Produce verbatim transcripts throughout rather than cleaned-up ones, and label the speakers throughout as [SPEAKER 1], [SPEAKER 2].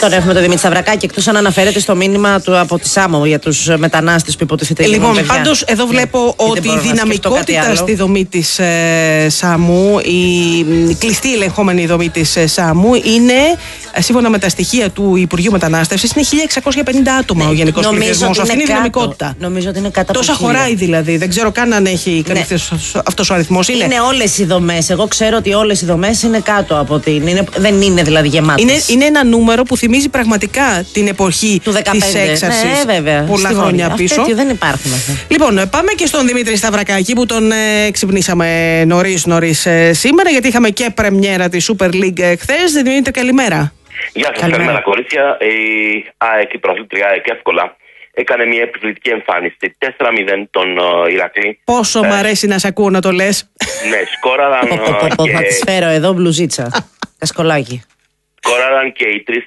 [SPEAKER 1] τον έχουμε τον Δημήτρη Σταυρακάκη, εκτός αν αναφέρεται στο μήνυμα του από τη Σάμο για τους μετανάστες που υποτίθεται.
[SPEAKER 2] Λοιπόν, πάντως εδώ βλέπω ότι η δυναμικότητα στη δομή της ε, Σάμου, η, η κλειστή ελεγχόμενη δομή της ε, Σάμου είναι, σύμφωνα με τα στοιχεία του Υπουργείου Μετανάστευσης, είναι χίλια εξακόσια πενήντα άτομα, ναι, ο γενικός πληθυσμός. Αυτή είναι η δυναμικότητα.
[SPEAKER 1] Νομίζω ότι είναι κάτω.
[SPEAKER 2] Τόσα χωράει δηλαδή. Δεν ξέρω καν αν έχει καλυφθεί, ναι, αυτός ο αριθμός. Είναι,
[SPEAKER 1] είναι όλες οι δομές. Εγώ ξέρω ότι όλες οι δομές είναι κάτω από την. Είναι, δεν είναι δηλαδή γεμάτες.
[SPEAKER 2] Είναι, είναι ένα νούμερο που θυμίζει πραγματικά την εποχή της έξαρσης.
[SPEAKER 1] Ναι, βέβαια.
[SPEAKER 2] Πολλά Στη χρόνια
[SPEAKER 1] Αυτή
[SPEAKER 2] πίσω.
[SPEAKER 1] Δεν υπάρχουν αυτά.
[SPEAKER 2] Λοιπόν, πάμε και στον Δημήτρη Σταυρακάκη που τον ε, ξυπνήσαμε νωρίς νωρίς ε, σήμερα, γιατί είχαμε και πρεμιέρα τη Super League ε, χθες. Δημήτρη, καλημέρα.
[SPEAKER 3] Γεια σας, καλημέρα, καλημέρα κορίτσια. Η ΑΕΚ, η πρωταθλήτρια ΑΕΚ, εύκολα έκανε μια επιβλητική εμφάνιση. τέσσερα μηδέν τον uh, Ηρακλή.
[SPEAKER 2] Πόσο ε, μ' αρέσει να σε ακούω να το λες.
[SPEAKER 3] Ναι, σκόραραν.
[SPEAKER 1] Θα τις φέρω εδώ μπλουζίτσα. Κασκολάκι.
[SPEAKER 3] Σκόραραν και οι τρεις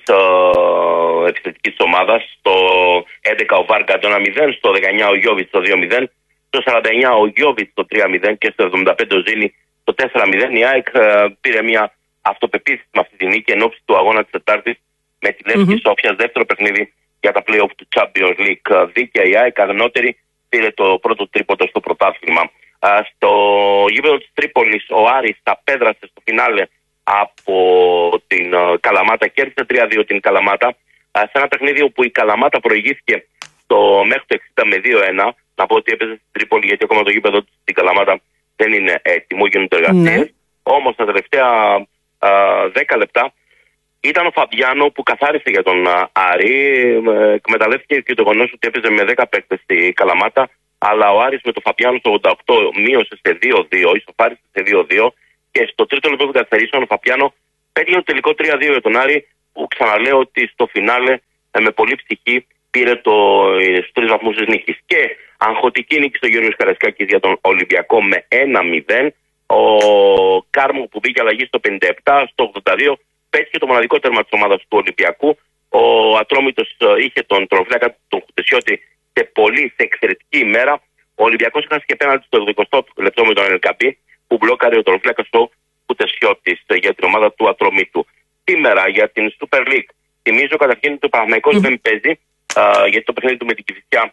[SPEAKER 3] uh, επιθετικής ομάδας. Στο έντεκα ο Βάρκα το ένα μηδέν, στο δεκαεννιά ο Γιώβιτς το δύο μηδέν, στο σαράντα εννιά ο Γιώβιτς το τρία μηδέν και στο εβδομήντα πέντε ο Ζήνη το τέσσερα μηδέν. Η ΑΕΚ uh, πήρε μια αυτοπεποίθηση με αυτή τη νίκη εν ώψη του αγώνα της Τετάρτης με τη Λεύκη mm-hmm. Σόφιας, δεύτερο παιχνίδι για τα play-off του Champions League. Δίκαια η ΑΕΚ, αγνότερη, πήρε το πρώτο τρίποντο στο πρωτάθλημα. Στο γήπεδο της Τρίπολης ο Άρης απέδρασε στο φινάλε από την Καλαμάτα, κέρδισε τρία δύο την Καλαμάτα σε ένα παιχνίδι όπου η Καλαμάτα προηγήθηκε στο μέχρι το εξήντα με δύο ένα. Να πω ότι έπαιζε στην Τρίπολη γιατί ακόμα το γήπεδο της στην Καλαμάτα δεν είναι έτοιμο, γίνονται εργασίες. Mm. Όμως τα τελευταία α, δέκα λεπτά ήταν ο Φαμπιάνο που καθάρισε για τον α, Άρη. Ε, εκμεταλλεύτηκε και το γεγονός ότι έπαιζε με δέκα παίκτες στη Καλαμάτα, αλλά ο Άρης με τον Φαμπιάνο στο ογδόντα οκτώ μείωσε σε δύο δύο, ισοφάρισε σε δύο δύο και στο τρίτο λεπτό των καθυστερήσεων ο Φαμπιάνο πέτυχε το τελικό τρία δύο για τον Άρη, που ξαναλέω ότι στο φινάλε ε, με πολύ ψυχή πήρε το, ε, στους τρεις βαθμούς της νίκης. Και αγχωτική νίκη στο Γιώργος Καραϊσκάκης για τον Ολυμπιακό με ένα μηδέν. Ο Κάρμο που μπήκε αλλαγή στο πενήντα επτά, στο ογδόντα δύο πέτυχε το μοναδικό τέρμα της ομάδας του Ολυμπιακού. Ο Ατρόμητος είχε τον τροφλάκα τον Χουτεσιώτη σε πολύ σε εξαιρετική ημέρα. Ο Ολυμπιακός είχαν και πέναλτι στο ογδοηκοστό λεπτό με τον Ελκαμπή που μπλόκαρε ο τροφλάκα στο Χουτεσιώτη για την ομάδα του Ατρομήτου. Σήμερα για την Super League θυμίζω καταρχήν ότι ο Παναθηναϊκός mm. δεν παίζει α, γιατί το παιχνίδι του με την Κηφισιά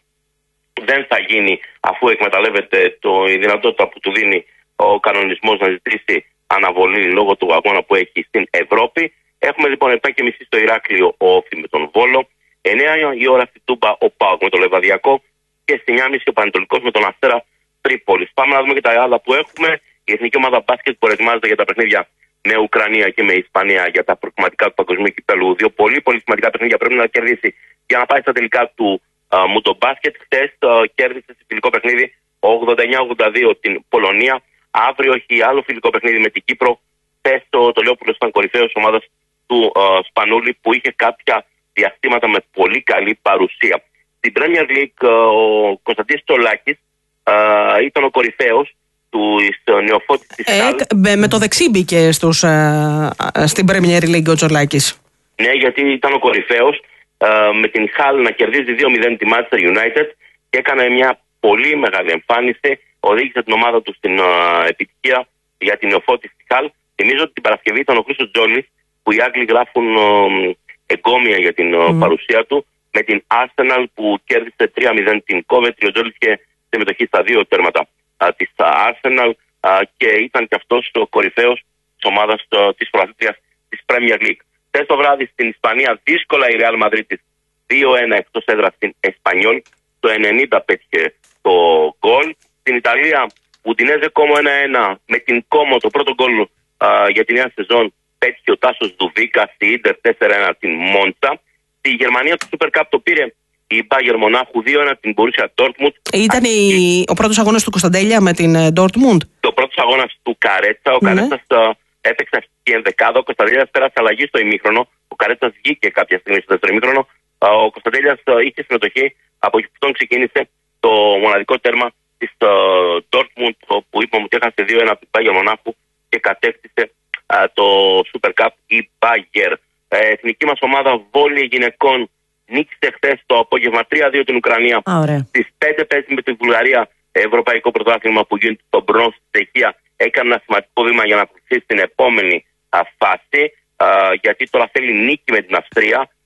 [SPEAKER 3] δεν θα γίνει αφού εκμεταλλεύεται το, η δυνατότητα που του δίνει ο κανονισμός να ζητήσει αναβολή λόγω του αγώνα που έχει στην Ευρώπη. Έχουμε λοιπόν επτά και μισή στο Ηράκλειο ο Όφη με τον Βόλο, εννιά η ώρα στη Τούμπα ο ΠΑΟΚ με τον Λεβαδιακό και στη εννιά και μισή ο Πανετολικός με τον Αστέρα Τρίπολης. Πάμε να δούμε και τα άλλα που έχουμε. Η εθνική ομάδα μπάσκετ προετοιμάζεται για τα παιχνίδια με Ουκρανία και με Ισπανία για τα προκριματικά του Παγκοσμίου Κυπέλλου. Δύο πολύ πολύ σημαντικά παιχνίδια πρέπει να κερδίσει για να πάει στα τελικά του uh, Μουντομπάσκετ. Χθες uh, κέρδισε σε φιλικό παιχνίδι ογδόντα εννιά ογδόντα δύο την Πολωνία. Αύριο έχει άλλο φιλικό παιχνίδι με την Κύπρο. Χθες το Τολιόπουλος ήταν κορυφαίος ομάδας του uh, Σπανούλη που είχε κάποια διαστήματα με πολύ καλή παρουσία. Στην Premier League uh, ο Κωνσταντίνος Τσολάκης uh, ήταν ο κορυφαίος του νεοφώτης της
[SPEAKER 2] ε, Χάλ. Με, με το δεξί μπήκε στους, uh, στην Premier League ο Τσολάκης.
[SPEAKER 3] Ναι, γιατί ήταν ο κορυφαίος uh, με την Χάλ να κερδίζει δύο μηδέν τη Manchester United και έκανε μια πολύ μεγάλη εμφάνιση. Οδήγησε την ομάδα του στην uh, επιτυχία για την νεοφώτη στη Χάλ. Θυμίζω ότι την Παρασκευή ήταν ο Χρήστος Τζόλης που οι Άγγλοι γράφουν uh, εγκόμια για την uh, mm. παρουσία του με την Arsenal που κέρδισε τρία μηδέν την Coventry. Ο Τζόλης είχε συμμετοχή στα δύο τέρματα uh, της uh, Arsenal uh, και ήταν και αυτός ο κορυφαίος της ομάδας uh, της πρωταθλήτριας της Premier League. Χθες το βράδυ στην Ισπανία δύσκολα η Real Madrid δύο ένα εκτός έδρας στην Εσπανιόλ. Το ενενήντα πέτυχε το γκολ. Στην Ιταλία, Ουντινέζε Κόμο ένα ένα με την Κόμο το πρώτο γκολ για τη νέα σεζόν πέτυχε ο Τάσος Δουβίκα στη Ίντερ τέσσερα ένα την Μόντσα. Στη Γερμανία του Super Cup το πήρε η Μπάγερ Μονάχου δύο ένα την Borussia Dortmund.
[SPEAKER 2] Ήταν η... ο πρώτος αγώνας του Κωνσταντέλια με την Dortmund.
[SPEAKER 3] Το πρώτος αγώνας του Καρέτσα. Ο ναι. Καρέτσας έπαιξε αυτή ενδεκάδα. Ο Κωνσταντέλιας πέρασε αλλαγή στο ημίχρονο. Ο Καρέτσας βγήκε κάποια στιγμή στο δεύτερο ημίχρονο. Ο Κωνσταντέλιας είχε συμμετοχή. Από εκεί ξεκίνησε το μοναδικό τέρμα της Dortmund που είπαμε ότι έχασε δύο ένα από την Μπάγερ Μονάχου και κατέκτησε uh, το Super Cup η Μπάγερ. Ε, εθνική μας ομάδα βόλεϊ γυναικών νίκησε χθες το απόγευμα τρία δύο την Ουκρανία. Στις πέντε παίζει με την Βουλγαρία ευρωπαϊκό πρωτάθλημα που γίνεται στο Μπρόνς στη Τσεχία. Έκανε ένα σημαντικό βήμα για να ακολουθήσει στην επόμενη uh, φάση uh, γιατί τώρα θέλει νίκη με την Αυστρία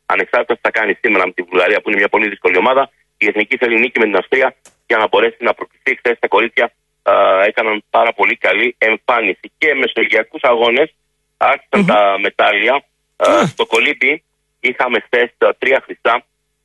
[SPEAKER 3] ανεξάρτητα τι θα κάνει σήμερα με τη Βουλγαρία, που είναι μια πολύ δύσκολη ομάδα. Η εθνική θέλει νίκη με την Αυστρία για να μπορέσει να προκριθεί. Χθες τα κορίτσια α, έκαναν πάρα πολύ καλή εμφάνιση. Και μεσογειακούς αγώνες άρχισαν mm-hmm. τα μετάλλια. Mm-hmm. Στο κολύμπι είχαμε χθες τρία χρυσά.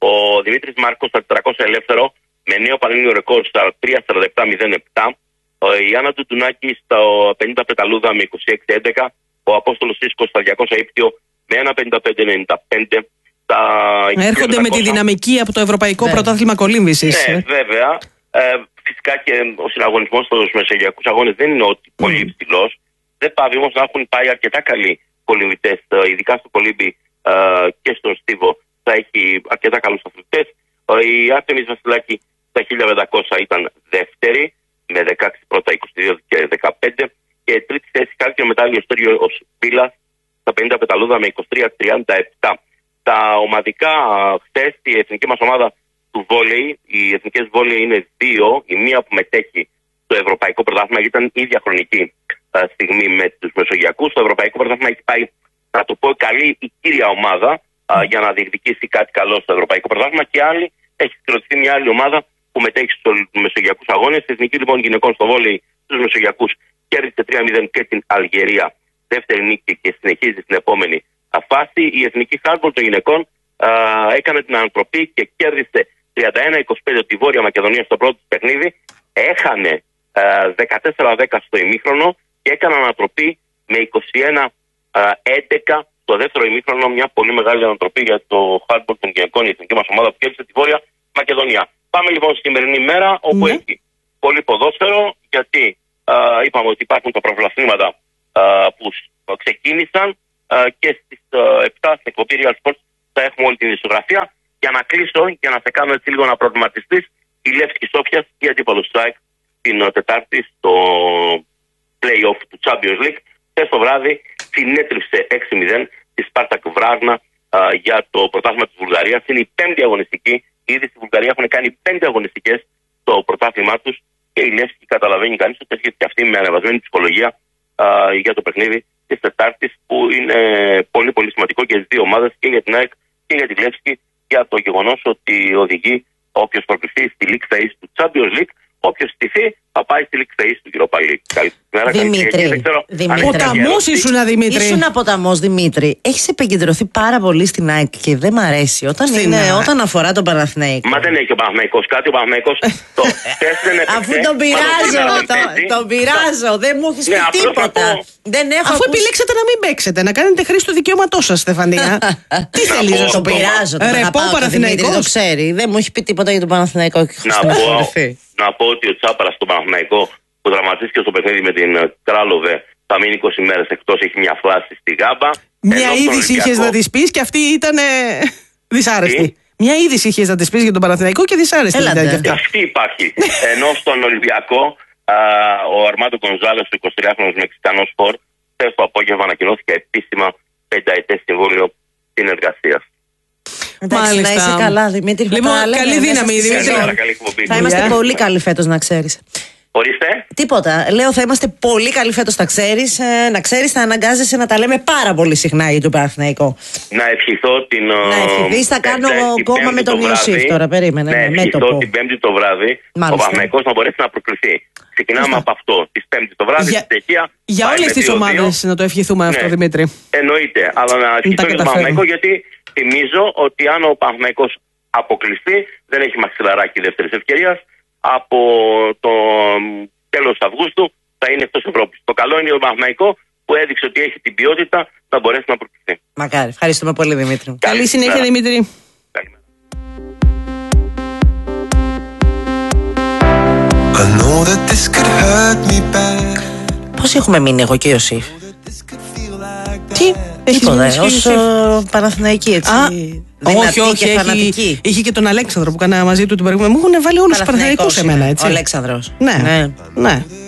[SPEAKER 3] Ο Δημήτρης Μάρκος στα τετρακόσια ελεύθερο με νέο πανελλήνιο ρεκόρ στα τρία σαράντα επτά μηδέν επτά. Η Άννα Τουτουνάκη στα πενήντα πεταλούδα με είκοσι έξι έντεκα. Ο Απόστολος Σίσκος στα διακόσια ύπτιο με ένα πενήντα πέντε ενενήντα πέντε. Τα
[SPEAKER 2] έρχονται με τη δυναμική από το Ευρωπαϊκό ναι. Πρωτάθλημα Κολύμβησης.
[SPEAKER 3] Ναι, βέβαια. Ε, φυσικά και ο συναγωνισμός στους μεσογειακούς αγώνες δεν είναι ότι πολύ mm. υψηλός. Δεν πάβει όμως να έχουν πάει αρκετά καλοί κολυμβητές, ειδικά στο κολύμπι ε, και στον στίβο. Θα έχει αρκετά καλούς αθλητές. Η Άρτεμις Βασιλάκη στα χίλια πεντακόσια ήταν δεύτερη με δεκαέξι πρώτα, είκοσι δύο και δεκαπέντε. Και τρίτη θέση χάρη και μετάλλιο ο Στέργιος Πίλας στα πενήντα πεταλούδα με είκοσι τρία τριάντα επτά. Τα ομαδικά χθες η εθνική μας ομάδα του βόλεϊ, οι εθνικές βόλεϊ είναι δύο. Η μία που μετέχει στο Ευρωπαϊκό Πρωτάθλημα, γιατί ήταν η ίδια χρονική α, στιγμή με τους Μεσογειακούς. Το Ευρωπαϊκό Πρωτάθλημα έχει πάει, να το πω, καλή η κύρια ομάδα α, για να διεκδικήσει κάτι καλό στο Ευρωπαϊκό Πρωτάθλημα, και άλλη έχει συγκροτηθεί μια άλλη ομάδα που μετέχει στους Μεσογειακούς αγώνες. Η εθνική λοιπόν γυναικών στο βόλεϊ στους Μεσογειακούς κέρδισε τρία μηδέν και την Αλγερία, δεύτερη νίκη, και συνεχίζει στην επόμενη φάση. Η εθνική χάντμπολ των γυναικών α, έκανε την ανατροπή και κέρδισε τριάντα ένα είκοσι πέντε τη Βόρεια Μακεδονία στο πρώτο παιχνίδι. Έχανε α, δεκατέσσερα δέκα στο ημίχρονο και έκανε ανατροπή με είκοσι ένα έντεκα στο δεύτερο ημίχρονο. Μια πολύ μεγάλη ανατροπή για το χάντμπολ των γυναικών, η εθνική μας ομάδα που κέρδισε τη Βόρεια Μακεδονία. Πάμε λοιπόν στη σημερινή μέρα, όπου mm. έχει πολύ ποδόσφαιρο, γιατί α, είπαμε ότι υπάρχουν τα πρωταθλήματα που ξεκίνησαν. Και στις επτά στην εκπομπή Real Sports θα έχουμε όλη την ισογραφία. Για να κλείσω, για να σε κάνω έτσι λίγο να προβληματιστείς, η Λεύσκη Σόφιας, η αντίπαλος Στράικ, την Τετάρτη στο play-off του Champions League. Χθες το βράδυ συνέτριψε έξι μηδέν τη Σπάρτακ Βράγνα για το πρωτάθλημα της Βουλγαρίας. Είναι η πέμπτη αγωνιστική. Ήδη στη Βουλγαρία έχουν κάνει πέντε αγωνιστικές στο πρωτάθλημά τους, και η Λεύσκη καταλαβαίνει κανείς ότι έρχεται και αυτή με ανεβασμένη ψυχολογία για το παιχνίδι της Τετάρτης, που είναι πολύ πολύ σημαντικό και για τις δύο ομάδες, και για την ΑΕΚ και για τη Λεύσκη, για το γεγονός ότι οδηγεί όποιος προκριθεί στη League Phase του Champions League. Όποιος στηθεί θα πάει στη League Phase του Europa League. Καλημέρα,
[SPEAKER 1] Δημήτρη.
[SPEAKER 2] Ποταμός ήσουνα, Δημήτρη.
[SPEAKER 1] Ήσουνα ποταμός, Δημήτρη. Έχεις επικεντρωθεί πάρα πολύ στην ΑΕΚ και δεν μ' αρέσει. Όταν, είναι, όταν αφορά τον Παναθηναϊκό.
[SPEAKER 3] Μα δεν έχει ο Παναθηναϊκός κάτι. Ο Παναθηναϊκός το χθες δεν έπαιξε.
[SPEAKER 1] Αφού τον πειράζω, το, τον πειράζω. Δεν μου έχεις πει τίποτα. Δεν έχω
[SPEAKER 2] Αφού επιλέξετε να μην παίξετε, να κάνετε χρήση του δικαιώματός σας, Στεφανία. Τι θέλεις να
[SPEAKER 1] τον πειράζω.
[SPEAKER 2] Ρεπό Παναθηναϊκός.
[SPEAKER 1] Το ξέρει. Δεν μου έχει πει τίποτα για τον Παναθηναϊκό.
[SPEAKER 3] Να πω ότι ο Τσάπαρας στον Παναθηναϊκό, που δραματίστηκε στο παιχνίδι με την Κράλοβε, θα μείνει είκοσι μέρες εκτός, έχει μια φλάση στη Γάμπα.
[SPEAKER 2] Μια είδηση είχες να της πεις και αυτή ήταν δυσάρεστη. Τι? Μια είδηση είχες να της πεις για τον Παναθηναϊκό και δυσάρεστη.
[SPEAKER 3] Και αυτή υπάρχει. Ενώ στον Ολυμπιακό, α, ο Αρμάντο Γκονζάλες, ο εικοσιτριάχρονος Μεξικανός φορ, χθες το απόγευμα ανακοινώθηκε επίσημα πενταετές συμβόλαιο συνεργασίας.
[SPEAKER 1] Εντάξει, να είσαι καλά, Δημήτρη.
[SPEAKER 2] Λοιπόν, καλή δύναμη, Δημήτρη.
[SPEAKER 1] Θα είμαστε πολύ καλοί φέτος, να ξέρεις.
[SPEAKER 3] Ορίστε.
[SPEAKER 1] Τίποτα. Λέω, θα είμαστε πολύ καλοί φέτος, τα ξέρεις. Ε, να ξέρεις, θα αναγκάζεσαι να τα λέμε πάρα πολύ συχνά για το Παναθηναϊκό.
[SPEAKER 3] Να ευχηθώ την.
[SPEAKER 1] Να ευχηθείς, θα κάνω κόμμα με τον Ιωσήφ τώρα. Περίμενε.
[SPEAKER 3] Να ευχηθώ την Πέμπτη το βράδυ ο Παναθηναϊκός να μπορέσει να προκριθεί. Ξεκινάμε από αυτό. Τη Πέμπτη το βράδυ, στη Τσεχία.
[SPEAKER 2] Για όλες τις ομάδες να το ευχηθούμε αυτό, Δημήτρη.
[SPEAKER 3] Εννοείται. Αλλά να ευχηθώ για τον Παναθηναϊκό, γιατί θυμίζω ότι αν ο Παναθηναϊκός αποκλειστεί, δεν έχει μαξιλαράκι δεύτερης ευκαιρίας. Από το τέλος Αυγούστου θα είναι εκτός Ευρώπης. Το καλό είναι ο Παναθηναϊκό που έδειξε ότι έχει την ποιότητα να μπορέσει να προκριθεί.
[SPEAKER 1] Μακάρι. Ευχαριστούμε πολύ, Δημήτρη.
[SPEAKER 2] Καλή συνέχεια, Δημήτρη.
[SPEAKER 1] Πώς έχουμε μείνει εγώ και ο Ιωσήφ?
[SPEAKER 2] Τι?
[SPEAKER 1] Τίποτα, ως Παναθηναϊκή, έτσι.
[SPEAKER 2] Α, όχι, όχι, έχει, είχε και τον Αλέξανδρο που κάνα μαζί του την προηγούμενη. Μου έχουν βάλει όλους τους Παναθηναϊκούς σε μένα, έτσι.
[SPEAKER 1] Ο Αλέξανδρος.
[SPEAKER 2] Ναι, ναι, ναι.